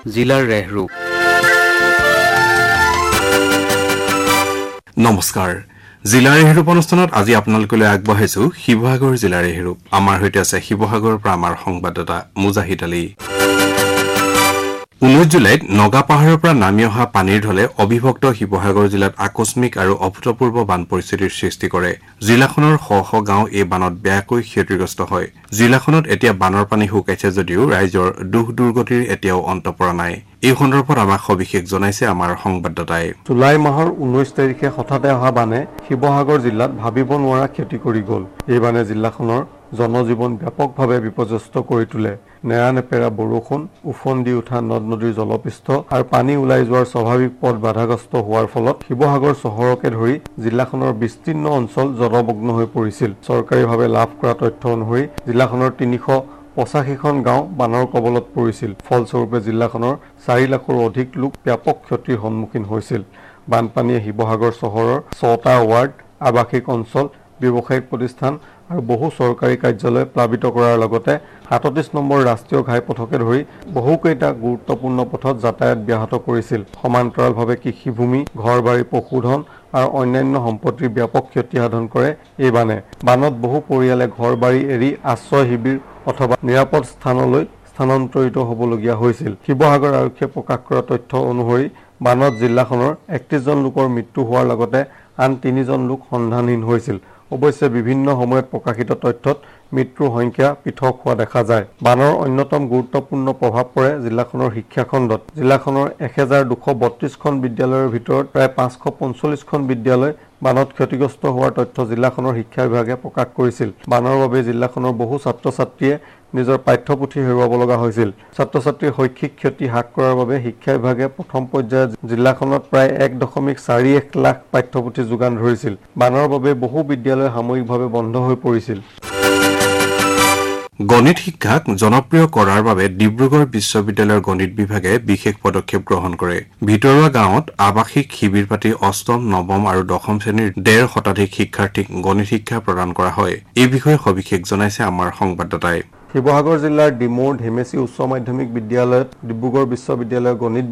জিলাৰ ৰেহৰূপ। নমস্কাৰ, জিলাৰ ৰেহৰূপ অনুষ্ঠানত আজি আপোনালোকলৈ আগবঢ়াইছো শিৱসাগৰ জিলাৰ ৰেহৰূপ। আমাৰ সৈতে আছে শিৱসাগৰৰ পৰা আমাৰ সংবাদদাতা মুজাহিদ আলী। 19 জুলাইত নগা পাহাৰৰ পৰা নামি অহা পানীৰ ঢলে অবিভক্ত শিৱসাগৰ জিলাত আকস্মিক আৰু অভূতপূৰ্ব বান পৰিস্থিতিৰ সৃষ্টি কৰে। জিলাখনৰ শ শ গাঁও এই বানত বেয়াকৈ ক্ষতিগ্ৰস্ত হয়। জিলাখনত এতিয়া বানৰ পানী শুকাইছে যদিও ৰাইজৰ দুখ দুৰ্গতিৰ এতিয়াও অন্ত পৰা নাই। এই সন্দৰ্ভত আমাক সবিশেষ জনাইছে আমাৰ সংবাদদাতাই। জুলাই মাহৰ 19 তাৰিখে হঠাতে অহা বানে শিৱসাগৰ জিলাত ভাবিব নোৱাৰা ক্ষতি কৰি গ'ল। এই বানে জিলাখনৰ জনজীৱন ব্যাপকভাৱে বিপৰ্যস্ত কৰি তোলে। নেৰানেপেৰা বৰষুণ, উফন্দি উঠা নদ নদীৰ জলপৃষ্ঠ আৰু পানী ওলাই যোৱাৰ স্বাভাৱিক পথ বাধাগ্ৰস্ত হোৱাৰ ফলত শিৱসাগৰ চহৰকে ধৰি জিলাখনৰ বিস্তীৰ্ণ অঞ্চল জলমগ্ন হৈ পৰিছিল। চৰকাৰীভাৱে লাভ কৰা তথ্য অনুসৰি জিলাখনৰ 385খন গাঁও বানৰ কবলত পৰিছিল। ফলস্বৰূপে জিলাখনৰ 4 লাখৰো অধিক লোক ব্যাপক ক্ষতিৰ সন্মুখীন হৈছিল। বানপানীয়ে শিৱসাগৰ চহৰৰ 6টা ৱাৰ্ড, আৱাসিক অঞ্চল, ব্যৱসায়িক প্ৰতিষ্ঠান আৰু বহু চৰকাৰী কাৰ্যালয় প্লাবিত কৰাৰ লগতে 37 নম্বৰ ৰাষ্ট্ৰীয় ঘাইপথকে ধৰি বহুকেইটা গুৰুত্বপূৰ্ণ পথত যাতায়াত ব্যাহত কৰিছিল। সমান্তৰালভাৱে কৃষিভূমি, ঘৰবাৰী, পশুধন আৰু অন্যান্য সম্পত্তিৰ ব্যাপক ক্ষতি সাধন কৰে এই বানে। বানত বহু পৰিয়ালে ঘৰবাৰী এৰি আশ্ৰয় শিবিৰ অথবা নিৰাপদ স্থানলৈ স্থানান্তৰিত হ'বলগীয়া হৈছিল। শিৱসাগৰ আৰক্ষীয়ে প্ৰকাশ কৰা তথ্য অনুসৰি বানত জিলাখনৰ 31জন লোকৰ মৃত্যু হোৱাৰ লগতে আন 3জন লোক সন্ধানহীন হৈছিল। অৱশ্যে বিভিন্ন সময়ত প্ৰকাশিত তথ্যত মৃত্যুৰ সংখ্যা পৃথক হোৱা দেখা যায়। বানৰ অন্যতম গুৰুত্বপূৰ্ণ প্ৰভাৱ পৰে জিলাখনৰ শিক্ষা খণ্ডত। জিলাখনৰ 1232খন বিদ্যালয়ৰ ভিতৰত প্ৰায় 545খন বিদ্যালয় বানত ক্ষতিগ্ৰস্ত হোৱাৰ তথ্য জিলাখনৰ শিক্ষা বিভাগে প্ৰকাশ কৰিছিল। বানৰ বাবে জিলাখনৰ বহু ছাত্ৰ ছাত্ৰীয়ে নিজৰ পাঠ্যপুথি হেৰুৱাব লগা হৈছিল। ছাত্ৰ ছাত্ৰীৰ শৈক্ষিক ক্ষতি হ্ৰাস কৰাৰ বাবে শিক্ষা বিভাগে প্ৰথম পৰ্যায়ত জিলাখনত প্ৰায় 1.41 লাখ পাঠ্যপুথি যোগান ধৰিছিল। বানৰ বাবে বহু বিদ্যালয় সাময়িকভাৱে বন্ধ হৈ পৰিছিল। গণিত শিক্ষাক জনপ্ৰিয় কৰাৰ বাবে ডিব্ৰুগড় বিশ্ববিদ্যালয়ৰ গণিত বিভাগে বিশেষ পদক্ষেপ গ্ৰহণ কৰে। ভিতৰুৱা গাঁৱত আৱাসিক শিবিৰ পাতি 8ম, 9ম আৰু 10ম শ্ৰেণীৰ 1.5 শতাধিক শিক্ষাৰ্থীক গণিত শিক্ষা প্ৰদান কৰা হয়। এই বিষয়ে সবিশেষ জনাইছে আমাৰ সংবাদদাতাই। শিৱসাগৰ জিলাৰ ডিমৌৰ ধেমেচি উচ্চ মাধ্যমিক বিদ্যালয়ত ডিব্ৰুগড় বিশ্ববিদ্যালয়ৰ গণিত